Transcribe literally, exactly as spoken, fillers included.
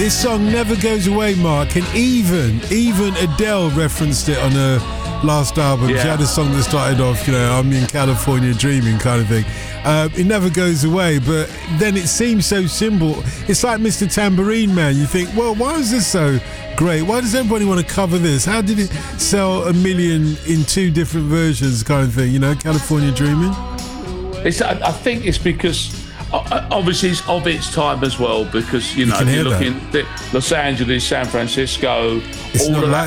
This song never goes away, Mark, and even even Adele referenced it on her last album. Yeah. She had a song that started off, you know, I'm in California dreaming kind of thing. Uh, it never goes away, but then it seems so simple. It's like Mister Tambourine Man. You think, well, why is this so great? Why does everybody want to cover this? How did it sell a million in two different versions kind of thing, you know, California dreaming? It's, I, I think it's because uh, obviously it's of its time as well, because you know You can you're hear looking at Los Angeles, San Francisco, It's all not of like